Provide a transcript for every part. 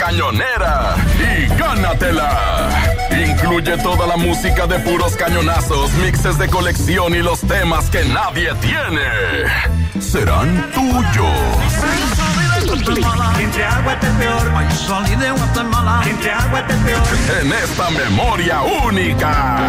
cañonera y gánatela. Incluye toda la música de puros cañonazos, mixes de colección y los temas que nadie tiene. Serán tuyos. En esta memoria única.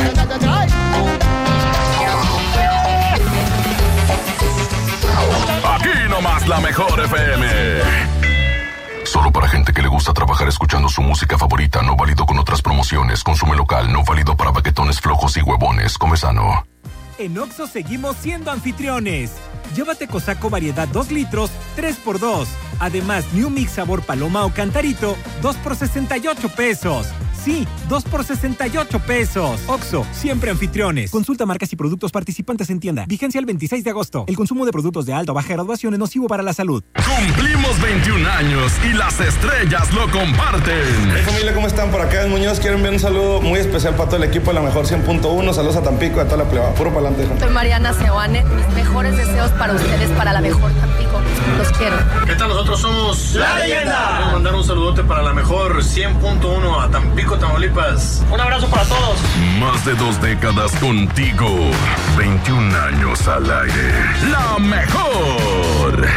Aquí nomás la mejor FM. Solo para gente que le gusta trabajar escuchando su música favorita, no válido con otras promociones. Consume local, no válido para baquetones flojos y huevones. Come sano. En Oxxo seguimos siendo anfitriones. Llévate Cosaco variedad 2 litros, 3x2. Además, New Mix sabor paloma o cantarito, 2 por 68 pesos. Sí, 2 por 68 pesos. Oxxo, siempre anfitriones. Consulta marcas y productos participantes en tienda. Vigencia el 26 de agosto. El consumo de productos de alta o baja graduación es nocivo para la salud. Cumplimos 21 años y las estrellas lo comparten. Hey familia, ¿cómo están? Por acá en Muñoz quiero enviar un saludo muy especial para todo el equipo de la mejor 100.1. Saludos a Tampico y a toda la pleba. Puro para adelante. Soy Mariana Seoane. Mis mejores deseos para ustedes, para la mejor Tampico. Los quiero. ¿Qué tal? Nosotros somos La Leyenda. Quiero mandar un saludote para la mejor 100.1 a Tampico, Tamaulipas. Un abrazo para todos. Más de 2 décadas contigo. 21 años al aire. La mejor.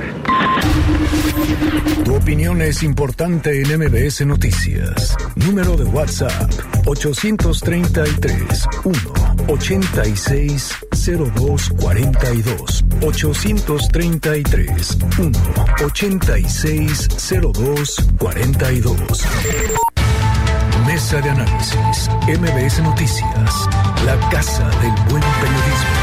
Tu opinión es importante en MBS Noticias. Número de WhatsApp 833-186-0242. 833-186-0242. Mesa de análisis. MBS Noticias. La casa del buen periodismo.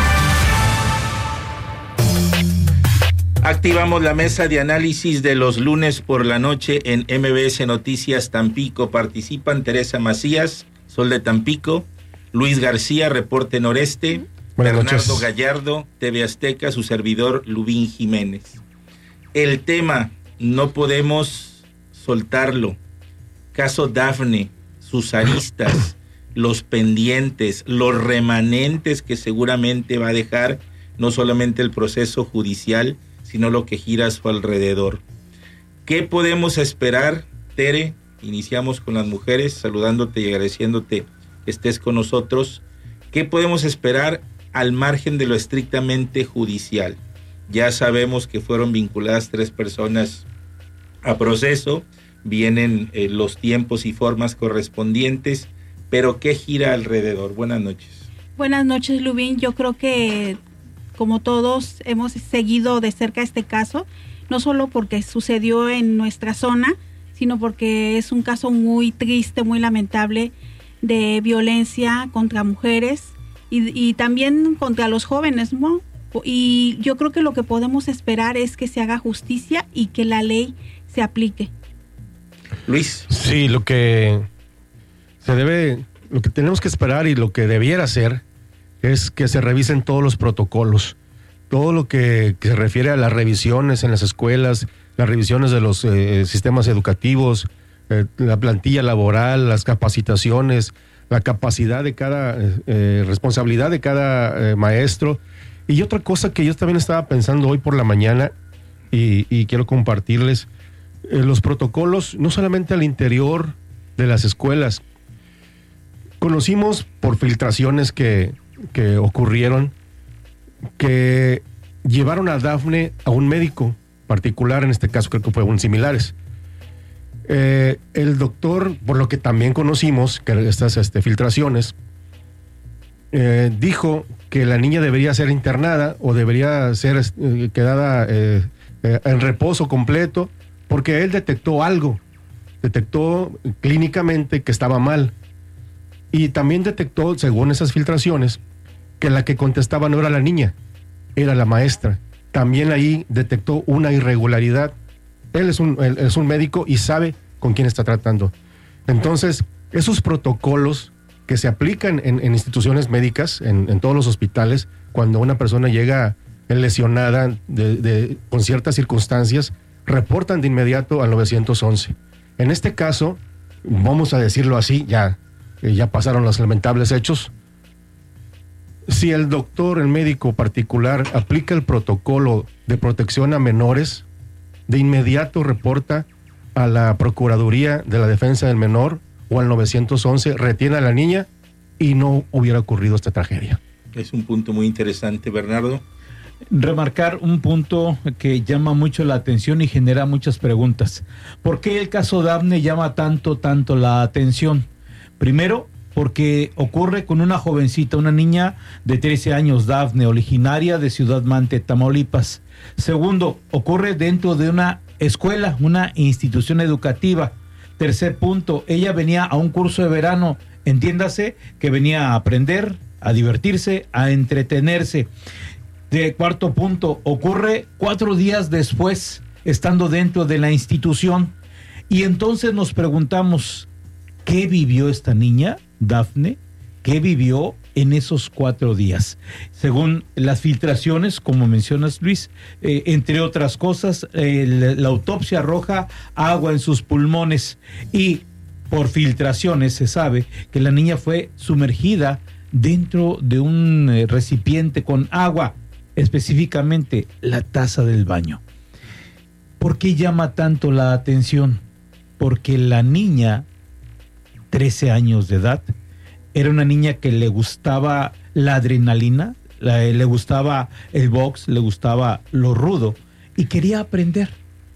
Activamos la mesa de análisis de los lunes por la noche en MBS Noticias Tampico. Participan Teresa Macías, Sol de Tampico, Luis García, Reporte Noreste, Bernardo Gallardo, TV Azteca, su servidor Lubín Jiménez. El tema, no podemos soltarlo. Caso Dafne, sus aristas, los pendientes, los remanentes que seguramente va a dejar no solamente el proceso judicial, sino lo que gira a su alrededor. ¿Qué podemos esperar, Tere? Iniciamos con las mujeres, saludándote y agradeciéndote que estés con nosotros. ¿Qué podemos esperar al margen de lo estrictamente judicial? Ya sabemos que fueron vinculadas 3 personas a proceso, vienen los tiempos y formas correspondientes, pero ¿qué gira alrededor? Buenas noches. Buenas noches, Lubín. Yo creo que como todos hemos seguido de cerca este caso, no solo porque sucedió en nuestra zona, sino porque es un caso muy triste, muy lamentable de violencia contra mujeres y también contra los jóvenes, ¿no? Y yo creo que lo que podemos esperar es que se haga justicia y que la ley se aplique. Luis. Sí, lo que tenemos que esperar y lo que debiera ser es que se revisen todos los protocolos, todo lo que se refiere a las revisiones en las escuelas, las revisiones de los sistemas educativos, la plantilla laboral, las capacitaciones, la capacidad de cada, responsabilidad de cada maestro. Y otra cosa que yo también estaba pensando hoy por la mañana y quiero compartirles, los protocolos no solamente al interior de las escuelas. Conocimos por filtraciones que ocurrieron, que llevaron a Dafne a un médico particular, en este caso creo que fueron similares. El doctor, por lo que también conocimos, que estas filtraciones, dijo que la niña debería ser internada o debería ser quedada en reposo completo, porque él detectó algo, detectó clínicamente que estaba mal. Y también detectó, según esas filtraciones, que la que contestaba no era la niña, era la maestra. También ahí detectó una irregularidad. Él es un médico y sabe con quién está tratando. Entonces, esos protocolos que se aplican en instituciones médicas, en todos los hospitales, cuando una persona llega lesionada con ciertas circunstancias, reportan de inmediato al 911. En este caso, vamos a decirlo así, ya pasaron los lamentables hechos. Si el doctor, el médico particular, aplica el protocolo de protección a menores, de inmediato reporta a la Procuraduría de la Defensa del Menor o al 911, retiene a la niña y no hubiera ocurrido esta tragedia. Es un punto muy interesante, Bernardo. Remarcar un punto que llama mucho la atención y genera muchas preguntas. ¿Por qué el caso Dafne llama tanto la atención? Primero, porque ocurre con una jovencita, una niña de 13 años, Dafne, originaria de Ciudad Mante, Tamaulipas. Segundo, ocurre dentro de una escuela, una institución educativa. Tercer punto, ella venía a un curso de verano, entiéndase que venía a aprender, a divertirse, a entretenerse. De cuarto punto, ocurre 4 días después, estando dentro de la institución. Y entonces nos preguntamos, ¿qué vivió esta niña, Dafne? ¿Qué vivió en esos 4 días? Según las filtraciones, como mencionas, Luis, entre otras cosas, la autopsia arroja agua en sus pulmones y por filtraciones se sabe que la niña fue sumergida dentro de un recipiente con agua, específicamente la taza del baño. ¿Por qué llama tanto la atención? Porque la niña, 13 años de edad, era una niña que le gustaba la adrenalina, le gustaba el box, le gustaba lo rudo y quería aprender.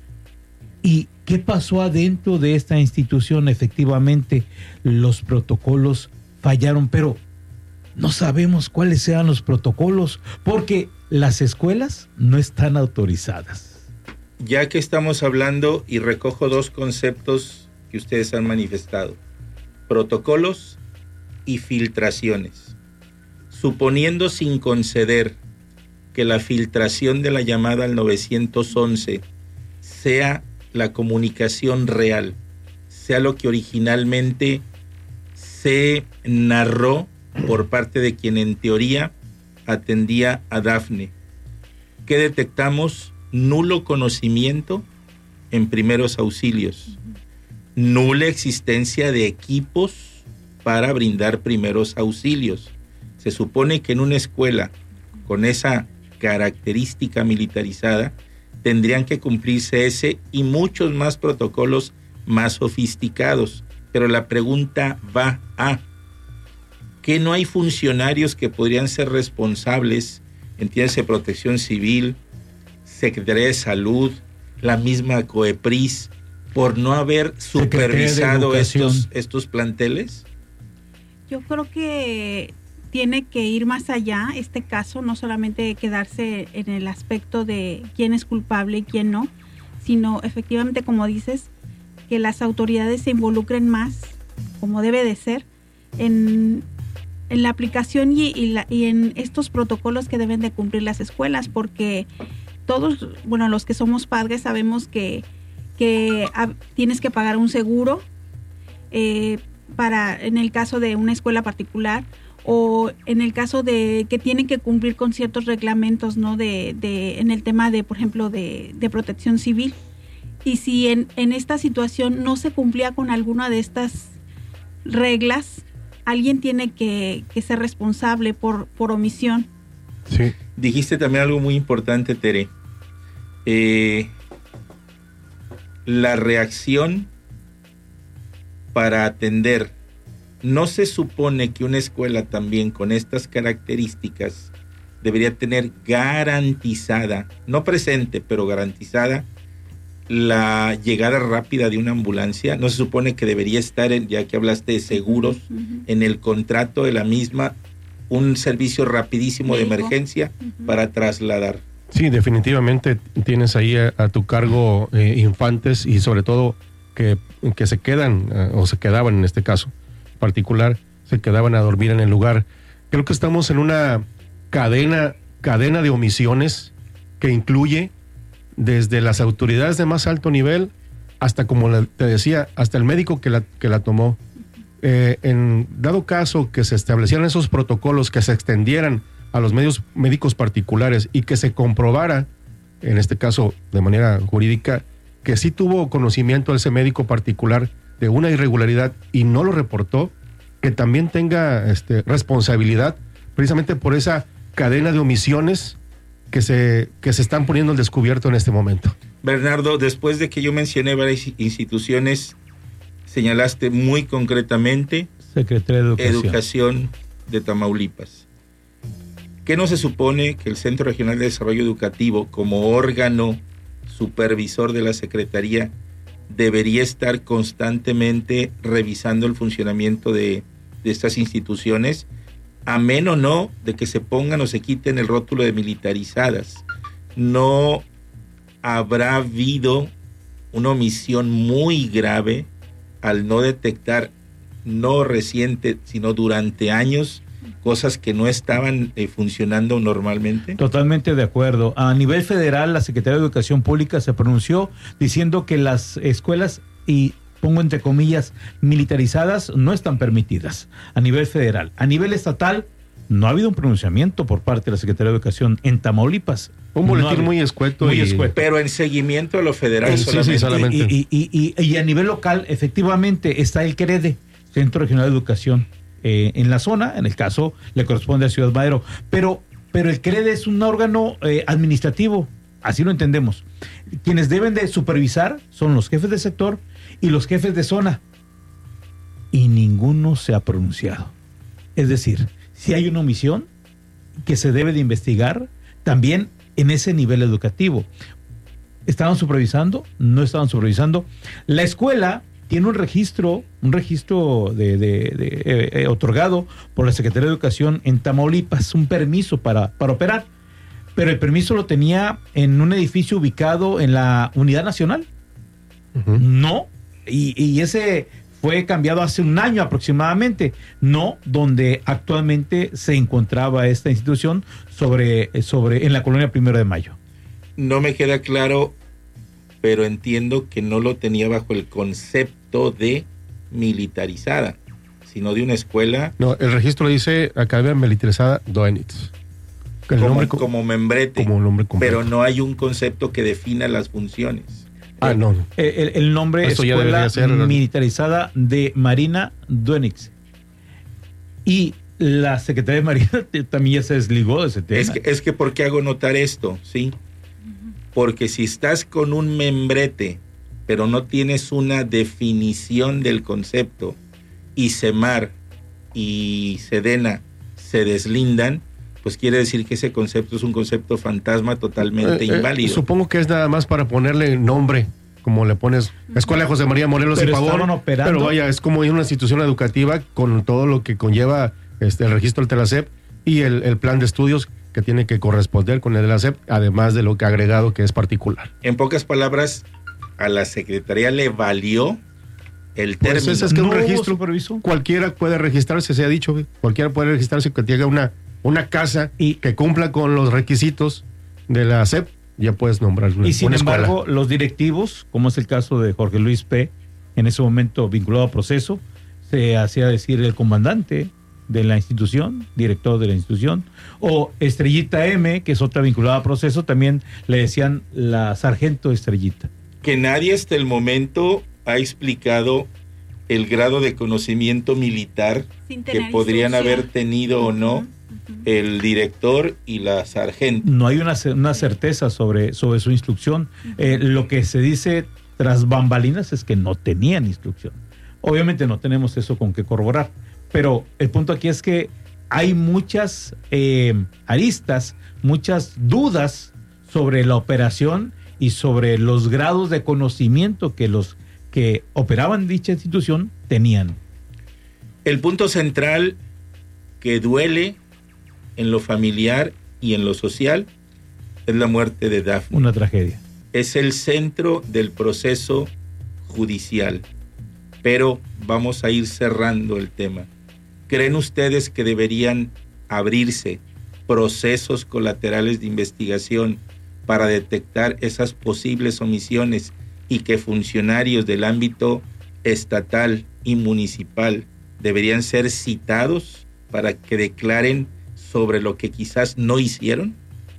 ¿Y qué pasó adentro de esta institución? Efectivamente, los protocolos fallaron, pero no sabemos cuáles sean los protocolos porque las escuelas no están autorizadas. Ya que estamos hablando, y recojo 2 conceptos que ustedes han manifestado: protocolos y filtraciones. Suponiendo, sin conceder, que la filtración de la llamada al 911 sea la comunicación real, sea lo que originalmente se narró por parte de quien en teoría atendía a Dafne, ¿qué detectamos? Nulo conocimiento en primeros auxilios, nula existencia de equipos para brindar primeros auxilios. Se supone que en una escuela con esa característica militarizada tendrían que cumplirse ese y muchos más protocolos más sofisticados, pero la pregunta va a que no hay funcionarios que podrían ser responsables, entiéndase Protección Civil, Secretaría de Salud, la misma COEPRIS, por no haber supervisado estos planteles. Yo creo que tiene que ir más allá este caso, no solamente quedarse en el aspecto de quién es culpable y quién no, sino efectivamente, como dices, que las autoridades se involucren más, como debe de ser, en la aplicación y en estos protocolos que deben de cumplir las escuelas, porque todos, bueno, los que somos padres sabemos que tienes que pagar un seguro para, en el caso de una escuela particular, o en el caso de que tienen que cumplir con ciertos reglamentos, ¿no? En el tema de, por ejemplo, de Protección Civil. Y si en esta situación no se cumplía con alguna de estas reglas, alguien tiene que ser responsable por omisión. Sí. Dijiste también algo muy importante, Tere. La reacción para atender. No se supone que una escuela también con estas características debería tener garantizada, no presente, pero garantizada, la llegada rápida de una ambulancia. No se supone que debería estar, ya que hablaste de seguros, en el contrato de la misma, un servicio rapidísimo de emergencia para trasladar. Sí, definitivamente tienes ahí a tu cargo infantes y sobre todo que se quedan o se quedaban en este caso particular, se quedaban a dormir en el lugar. Creo que estamos en una cadena de omisiones que incluye desde las autoridades de más alto nivel hasta, como te decía, hasta el médico que la tomó. En dado caso que se establecieran esos protocolos, que se extendieran a los medios médicos particulares y que se comprobara, en este caso de manera jurídica, que sí tuvo conocimiento ese médico particular de una irregularidad y no lo reportó, que también tenga responsabilidad precisamente por esa cadena de omisiones que se están poniendo al descubierto en este momento. Bernardo, después de que yo mencioné varias instituciones, señalaste muy concretamente Secretaría de Educación de Tamaulipas. ¿Qué no se supone que el Centro Regional de Desarrollo Educativo, como órgano supervisor de la Secretaría, debería estar constantemente revisando el funcionamiento de estas instituciones, amén o no de que se pongan o se quiten el rótulo de militarizadas? ¿No habrá habido una omisión muy grave al no detectar, no reciente, sino durante años, cosas que no estaban funcionando normalmente? Totalmente de acuerdo. A nivel federal, la Secretaría de Educación Pública se pronunció diciendo que las escuelas, y pongo entre comillas, militarizadas, no están permitidas a nivel federal. A nivel estatal, no ha habido un pronunciamiento por parte de la Secretaría de Educación en Tamaulipas. Un boletín muy escueto. Pero en seguimiento a lo federal solamente. Sí, solamente. Y a nivel local, efectivamente, está el CREDE, Centro Regional de Educación, en la zona. En el caso, le corresponde a Ciudad Madero. Pero el CREDE es un órgano administrativo, así lo entendemos. Quienes deben de supervisar son los jefes de sector y los jefes de zona. Y ninguno se ha pronunciado. Es decir, si hay una omisión que se debe de investigar también en ese nivel educativo. ¿Estaban supervisando? ¿No estaban supervisando? La escuela tiene un registro otorgado por la Secretaría de Educación en Tamaulipas, un permiso para operar, pero el permiso lo tenía en un edificio ubicado en la Unidad Nacional. Uh-huh. No, y ese fue cambiado hace un año aproximadamente, no donde actualmente se encontraba esta institución en la colonia 1 de Mayo. No me queda claro, pero entiendo que no lo tenía bajo el concepto de militarizada, sino de una escuela. No, el registro dice Academia Militarizada Doenitz. Como membrete, como nombre completo. Pero no hay un concepto que defina las funciones. No. El nombre es Escuela Militarizada de Marina Doenitz. Y la Secretaría de Marina también ya se desligó de ese tema. Es que ¿por qué hago notar esto? ¿Sí? Porque si estás con un membrete, pero no tienes una definición del concepto, y Semar y Sedena se deslindan, pues quiere decir que ese concepto es un concepto fantasma totalmente inválido. Supongo que es nada más para ponerle nombre, como le pones Escuela José María Morelos y Pavón, pero vaya, es como una institución educativa con todo lo que conlleva el registro del TELASEP y el plan de estudios que tiene que corresponder con el de la SEP, además de lo que ha agregado que es particular. En pocas palabras, a la Secretaría le valió el término. Pues es que un registro, cualquiera puede registrarse, se ha dicho, cualquiera puede registrarse que tenga una casa y que cumpla con los requisitos de la SEP, ya puedes nombrar una escuela. Y sin embargo, los directivos, como es el caso de Jorge Luis P., en ese momento vinculado a proceso, se hacía decir el comandante de la institución, director de la institución, o Estrellita M, que es otra vinculada a proceso, también le decían la sargento Estrellita. Que nadie hasta el momento ha explicado el grado de conocimiento militar que podrían haber tenido o no el director y la sargento. No hay una certeza sobre su instrucción. Lo que se dice tras bambalinas es que no tenían instrucción. Obviamente no tenemos eso con que corroborar, pero el punto aquí es que hay muchas aristas, muchas dudas sobre la operación y sobre los grados de conocimiento que los que operaban dicha institución tenían. El punto central que duele en lo familiar y en lo social es la muerte de Dafne. Una tragedia. Es el centro del proceso judicial, pero vamos a ir cerrando el tema. ¿Creen ustedes que deberían abrirse procesos colaterales de investigación para detectar esas posibles omisiones y que funcionarios del ámbito estatal y municipal deberían ser citados para que declaren sobre lo que quizás no hicieron?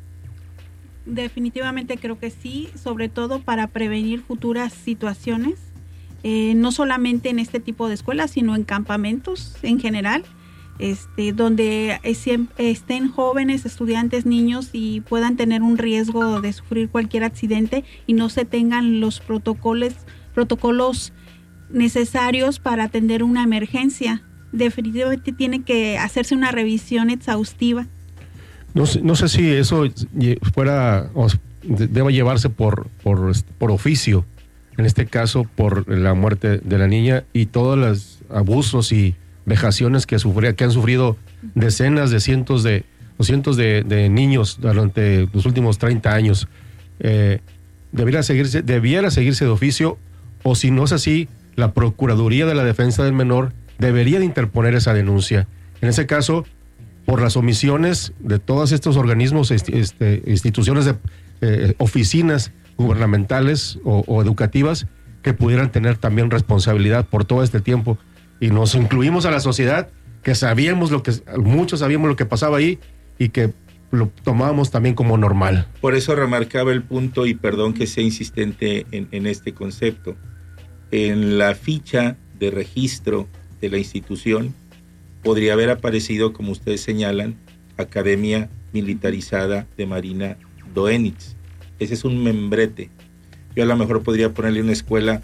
Definitivamente creo que sí, sobre todo para prevenir futuras situaciones, no solamente en este tipo de escuelas, sino en campamentos en general. donde estén jóvenes, estudiantes, niños y puedan tener un riesgo de sufrir cualquier accidente y no se tengan los protocolos necesarios para atender una emergencia. Definitivamente tiene que hacerse una revisión exhaustiva. No sé si eso fuera o deba llevarse por oficio, en este caso por la muerte de la niña y todos los abusos y vejaciones que han sufrido decenas de cientos de niños durante los últimos 30 años. Debiera seguirse de oficio, o si no es así, la Procuraduría de la Defensa del Menor debería de interponer esa denuncia. En ese caso, por las omisiones de todos estos organismos, instituciones, oficinas gubernamentales o educativas que pudieran tener también responsabilidad por todo este tiempo. Y nos incluimos a la sociedad que muchos sabíamos lo que pasaba ahí y que lo tomábamos también como normal. Por eso remarcaba el punto, y perdón que sea insistente en este concepto. En la ficha de registro de la institución podría haber aparecido, como ustedes señalan, Academia Militarizada de Marina Doenitz. Ese es un membrete. Yo a lo mejor podría ponerle una escuela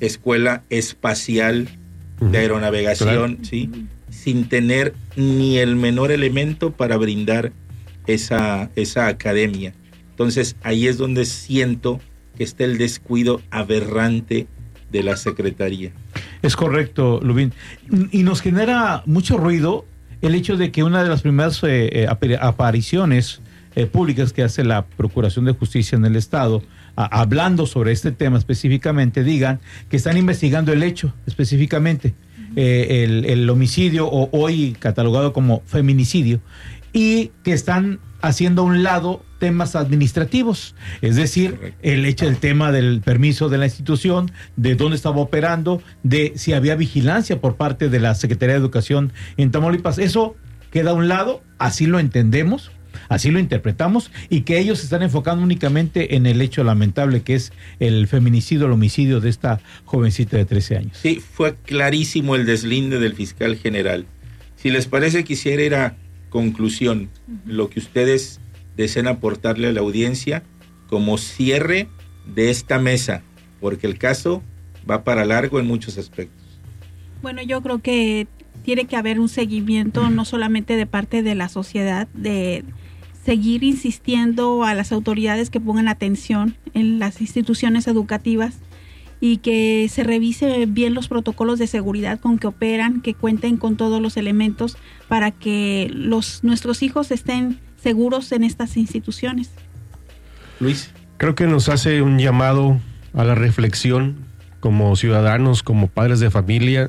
espacial de aeronavegación, claro. ¿Sí? Sin tener ni el menor elemento para brindar esa academia. Entonces ahí es donde siento que está el descuido aberrante de la Secretaría. Es correcto, Lubín. Y nos genera mucho ruido el hecho de que una de las primeras apariciones públicas que hace la Procuración de Justicia en el Estado, hablando sobre este tema específicamente, digan que están investigando el hecho específicamente, el homicidio, o hoy catalogado como feminicidio, y que están haciendo a un lado temas administrativos, es decir, correcto, el tema del permiso de la institución, de dónde estaba operando, de si había vigilancia por parte de la Secretaría de Educación en Tamaulipas. Eso queda a un lado, así lo entendemos, así lo interpretamos, y que ellos se están enfocando únicamente en el hecho lamentable que es el feminicidio, el homicidio de esta jovencita de 13 años. Sí, fue clarísimo el deslinde del fiscal general. Si les parece, quisiera ir a conclusión, lo que ustedes deseen aportarle a la audiencia como cierre de esta mesa, porque el caso va para largo en muchos aspectos. Bueno, yo creo que tiene que haber un seguimiento, no solamente de parte de la sociedad, de seguir insistiendo a las autoridades que pongan atención en las instituciones educativas y que se revise bien los protocolos de seguridad con que operan, que cuenten con todos los elementos para que nuestros hijos estén seguros en estas instituciones. Luis. Creo que nos hace un llamado a la reflexión como ciudadanos, como padres de familia,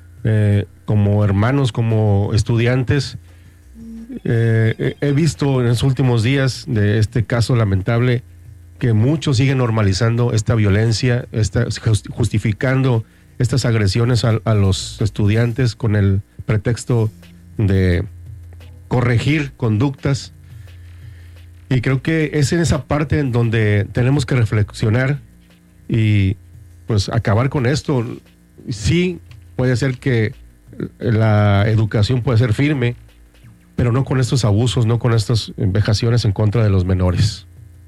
como hermanos, como estudiantes. He visto en los últimos días de este caso lamentable que muchos siguen normalizando esta violencia, justificando estas agresiones a los estudiantes con el pretexto de corregir conductas. Y creo que es en esa parte en donde tenemos que reflexionar y pues acabar con esto. Sí, puede ser que la educación puede ser firme, pero no con estos abusos, no con estas vejaciones en contra de los menores.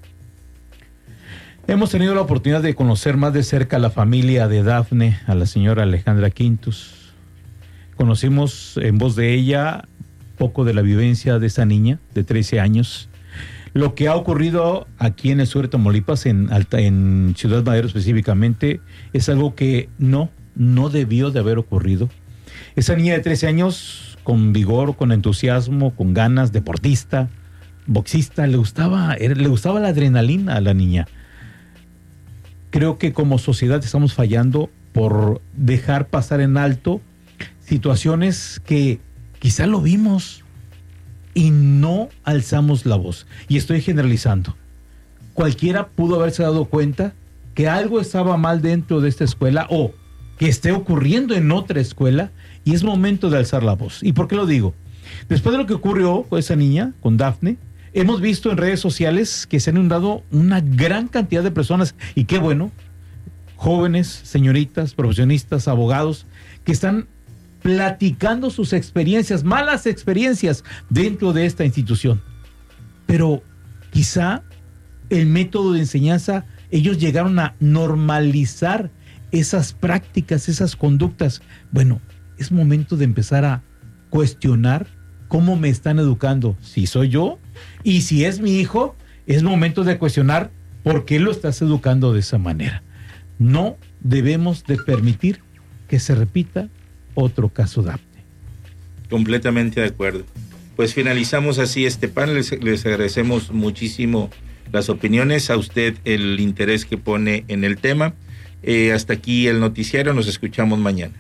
Hemos tenido la oportunidad de conocer más de cerca a la familia de Dafne, a la señora Alejandra Quintus. Conocimos en voz de ella poco de la vivencia de esa niña de 13 años. Lo que ha ocurrido aquí en el sur de Tamaulipas, en Ciudad Madero específicamente, es algo que no debió de haber ocurrido. Esa niña de 13 años, con vigor, con entusiasmo, con ganas, deportista, boxista, le gustaba la adrenalina a la niña. Creo que como sociedad estamos fallando por dejar pasar en alto situaciones que quizá lo vimos y no alzamos la voz. Y estoy generalizando. Cualquiera pudo haberse dado cuenta que algo estaba mal dentro de esta escuela o que esté ocurriendo en otra escuela y es momento de alzar la voz. ¿Y por qué lo digo? Después de lo que ocurrió con esa niña, con Dafne, hemos visto en redes sociales que se han inundado una gran cantidad de personas, y qué bueno, jóvenes, señoritas, profesionistas, abogados, que están platicando sus experiencias, malas experiencias dentro de esta institución. Pero quizá el método de enseñanza, ellos llegaron a normalizar esas prácticas, esas conductas. Bueno, es momento de empezar a cuestionar cómo me están educando, si soy yo y si es mi hijo. Es momento de cuestionar por qué lo estás educando de esa manera. No debemos de permitir que se repita otro caso Dafne. Completamente de acuerdo. Pues finalizamos así este panel. Les agradecemos muchísimo las opiniones, a usted el interés que pone en el tema. Hasta aquí el noticiero, nos escuchamos mañana.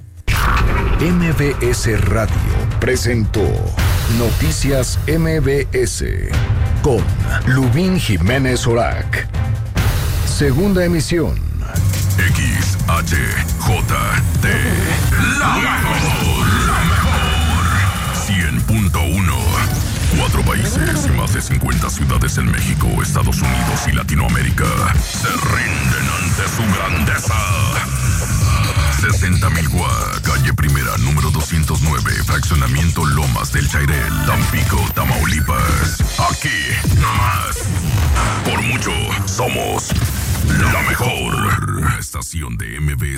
MBS Radio presentó Noticias MBS con Lubín Jiménez Orac. Segunda emisión. XHJT, la mejor, 100.1. 4 países y más de 50 ciudades en México, Estados Unidos y Latinoamérica se rinden ante su grandeza. 60,000 Guá, calle Primera, número 209, fraccionamiento Lomas del Chairel, Tampico, Tamaulipas. Aquí, nomás. Por mucho, somos la mejor estación de MBS.